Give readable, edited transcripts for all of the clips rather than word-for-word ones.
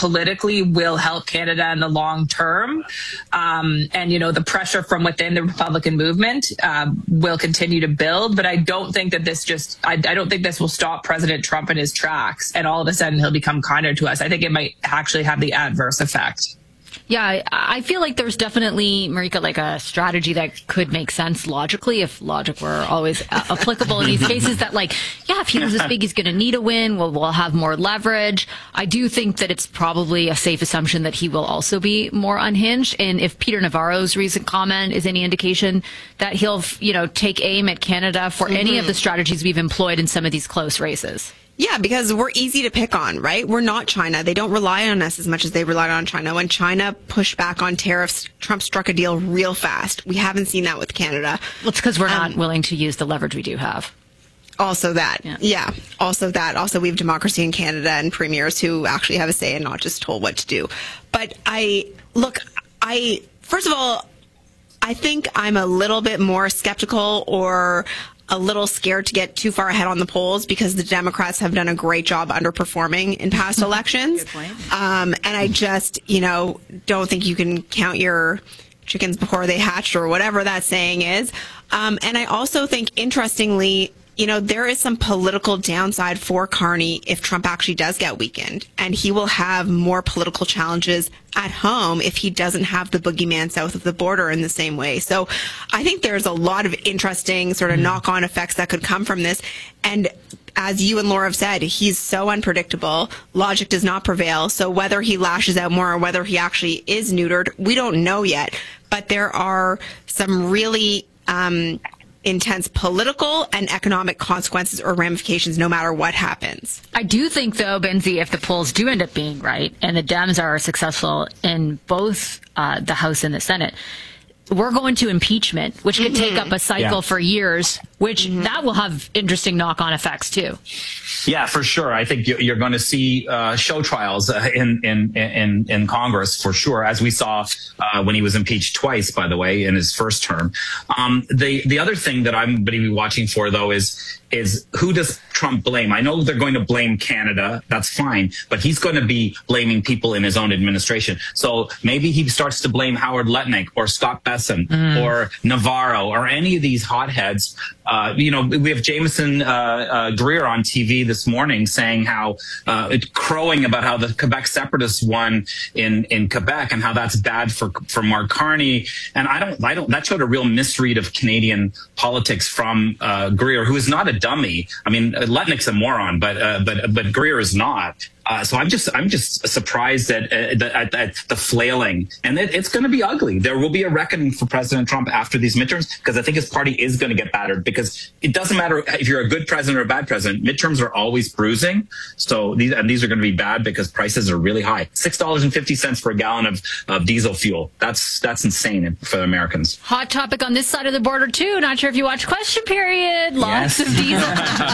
politically will help Canada in the long term. And, you know, the pressure from within the Republican movement will continue to build. But I don't think that I don't think this will stop President Trump in his tracks and all of a sudden he'll become kinder to us. I think it might actually have the adverse effect. Yeah, I feel like there's definitely, Marika, like a strategy that could make sense logically if logic were always applicable in these cases that, like, yeah, if he was this big, he's going to need a win. We'll have more leverage. I do think that it's probably a safe assumption that he will also be more unhinged. And if Peter Navarro's recent comment is any indication that he'll, you know, take aim at Canada for any of the strategies we've employed in some of these close races. Yeah, because we're easy to pick on, right? We're not China. They don't rely on us as much as they relied on China. When China pushed back on tariffs, Trump struck a deal real fast. We haven't seen that with Canada. Well, it's because we're not willing to use the leverage we do have. Also that. Yeah. Also that. Also, we have democracy in Canada and premiers who actually have a say and not just told what to do. But first of all, I think I'm a little bit more skeptical or a little scared to get too far ahead on the polls because the Democrats have done a great job underperforming in past elections. And I just, don't think you can count your chickens before they hatched or whatever that saying is. And I also think, interestingly, there is some political downside for Carney if Trump actually does get weakened, and he will have more political challenges at home if he doesn't have the boogeyman south of the border in the same way. So I think there's a lot of interesting sort of knock-on effects that could come from this. And as you and Laura have said, he's so unpredictable. Logic does not prevail. So whether he lashes out more or whether he actually is neutered, we don't know yet. But there are some really intense political and economic consequences or ramifications no matter what happens. I do think, though, Benzie, if the polls do end up being right and the Dems are successful in both the House and the Senate, we're going to impeachment, which could take up a cycle for years, which that will have interesting knock-on effects, too. Yeah, for sure. I think you're going to see show trials in Congress for sure, as we saw when he was impeached twice, by the way, in his first term. The other thing that I'm going to be watching for, though, is who does Trump blame? I know they're going to blame Canada. That's fine. But he's going to be blaming people in his own administration. So maybe he starts to blame Howard Lutnick or Scott Bessent or Navarro or any of these hotheads. We have Jameson Greer on TV this morning saying how crowing about how the Quebec separatists won in Quebec and how that's bad for Mark Carney. And I don't that showed a real misread of Canadian politics from Greer, who is not a dummy. I mean, Lutnick's a moron, but Greer is not. So I'm just surprised at the flailing, and it's going to be ugly. There will be a reckoning for President Trump after these midterms, because I think his party is going to get battered. Because it doesn't matter if you're a good president or a bad president. Midterms are always bruising. So these are going to be bad because prices are really high. $6.50 for a gallon of diesel fuel. That's insane for Americans. Hot topic on this side of the border too. Not sure if you watch Question Period. Lots of diesel.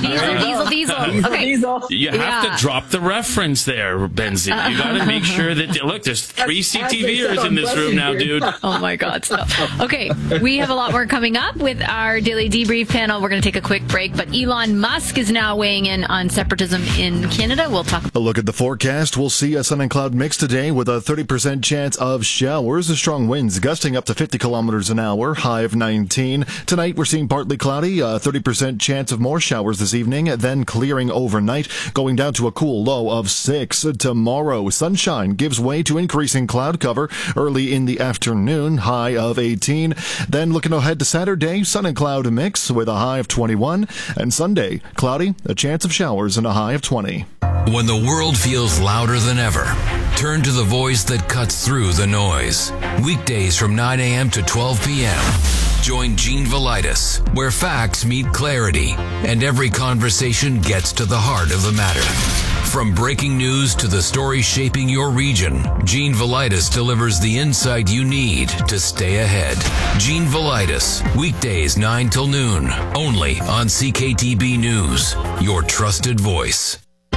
Okay. Diesel. You have to drop the reference there, Benzie. You got to make sure that, look, there's 3 CTVers in this room now, dude. Oh my God. Okay, we have a lot more coming up with our Daily Debrief panel. We're going to take a quick break, but Elon Musk is now weighing in on separatism in Canada. We'll talk. A look at the forecast. We'll see a sun and cloud mix today with a 30% chance of showers. Strong winds gusting up to 50 kilometers an hour, high of 19. Tonight, we're seeing partly cloudy, 30% chance of more showers this evening, then clearing overnight, going down to a cool low of 6. Tomorrow, sunshine gives way to increasing cloud cover early in the afternoon, high of 18. Then looking ahead to Saturday, sun and cloud mix with a high of 21. And Sunday, cloudy, a chance of showers and a high of 20. When the world feels louder than ever, turn to the voice that cuts through the noise. Weekdays from 9 a.m. to 12 p.m. Join Gene Velitis, where facts meet clarity and every conversation gets to the heart of the matter. From breaking news to the story shaping your region, Gene Velitis delivers the insight you need to stay ahead. Gene Velitis, weekdays 9 till noon, only on CKTB News, your trusted voice. Oral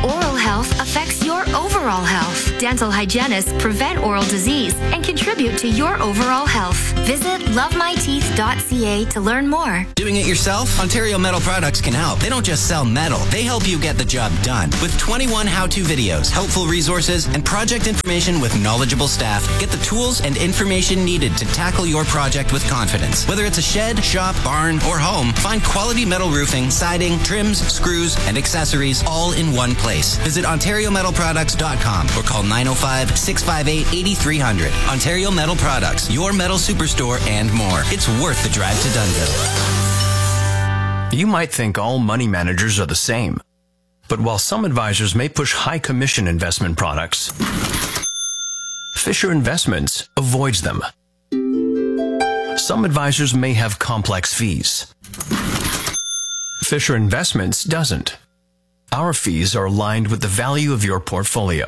health affects your overall health. Dental hygienists prevent oral disease and contribute to your overall health. Visit lovemyteeth.ca to learn more. Doing it yourself? Ontario Metal Products can help. They don't just sell metal, they help you get the job done. With 21 how-to videos, helpful resources, and project information with knowledgeable staff, get the tools and information needed to tackle your project with confidence. Whether it's a shed, shop, barn, or home, find quality metal roofing, siding, trims, screws, and accessories all in one place. Visit OntarioMetalProducts.com or call 905-658-8300. Ontario Metal Products, your metal superstore and more. It's worth the drive to Dunnville. You might think all money managers are the same. But while some advisors may push high commission investment products, Fisher Investments avoids them. Some advisors may have complex fees. Fisher Investments doesn't. Our fees are aligned with the value of your portfolio.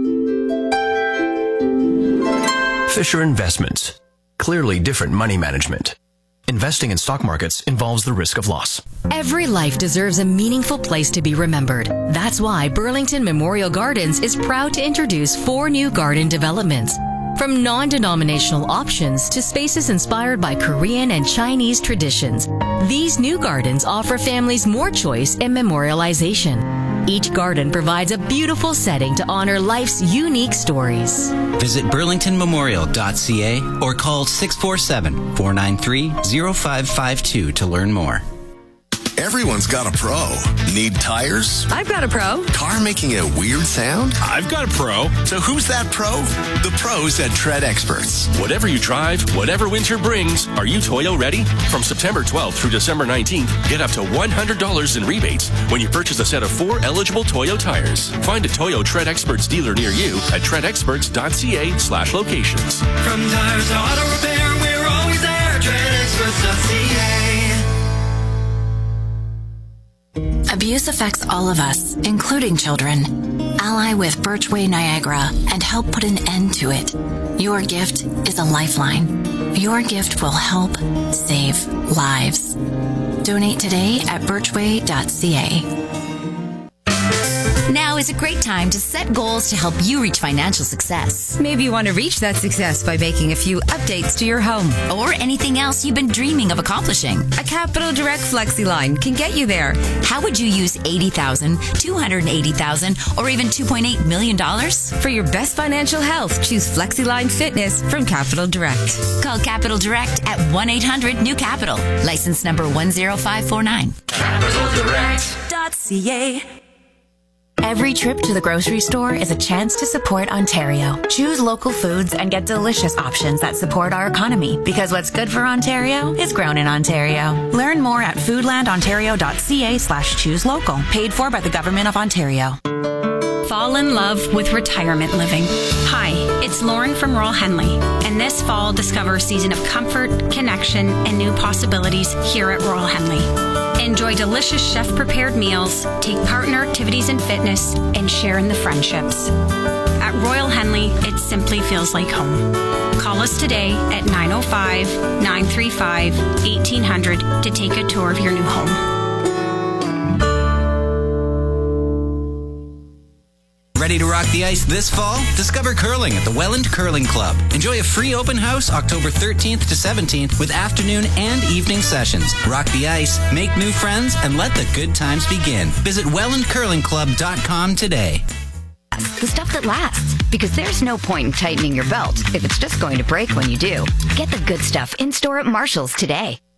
Fisher Investments. Clearly different money management. Investing in stock markets involves the risk of loss. Every life deserves a meaningful place to be remembered. That's why Burlington Memorial Gardens is proud to introduce 4 new garden developments. From non-denominational options to spaces inspired by Korean and Chinese traditions, these new gardens offer families more choice in memorialization. Each garden provides a beautiful setting to honor life's unique stories. Visit burlingtonmemorial.ca or call 647-493-0552 to learn more. Everyone's got a pro. Need tires? I've got a pro. Car making a weird sound? I've got a pro. So who's that pro? The pros at Tread Experts. Whatever you drive, whatever winter brings, are you Toyo ready? From September 12th through December 19th, get up to $100 in rebates when you purchase a set of 4 eligible Toyo tires. Find a Toyo Tread Experts dealer near you at treadexperts.ca/locations. From tires to auto repair, we're always there. treadexperts.ca. Abuse affects all of us, including children. Ally with Birchway Niagara and help put an end to it. Your gift is a lifeline. Your gift will help save lives. Donate today at birchway.ca. Now is a great time to set goals to help you reach financial success. Maybe you want to reach that success by making a few updates to your home. Or anything else you've been dreaming of accomplishing. A Capital Direct FlexiLine can get you there. How would you use $80,000, $280,000, or even $2.8 million? For your best financial health, choose FlexiLine Fitness from Capital Direct. Call Capital Direct at 1-800-NEW-CAPITAL. License number 10549. CapitalDirect.ca. Every trip to the grocery store is a chance to support Ontario. Choose local foods and get delicious options that support our economy, because what's good for Ontario is grown in Ontario. Learn more at foodlandontario.ca/choose local. Paid for by the Government of Ontario. Fall in love with retirement living. Hi, it's Lauren from Royal Henley, and this fall discover a season of comfort, connection, and new possibilities here at Royal Henley. Enjoy delicious chef-prepared meals, take part in our activities and fitness, and share in the friendships. At Royal Henley, it simply feels like home. Call us today at 905-935-1800 to take a tour of your new home. Ready to rock the ice this fall? Discover curling at the Welland Curling Club. Enjoy a free open house October 13th to 17th with afternoon and evening sessions. Rock the ice, make new friends, and let the good times begin. Visit WellandCurlingClub.com today. The stuff that lasts, because there's no point in tightening your belt if it's just going to break when you do. Get the good stuff in store at Marshall's today.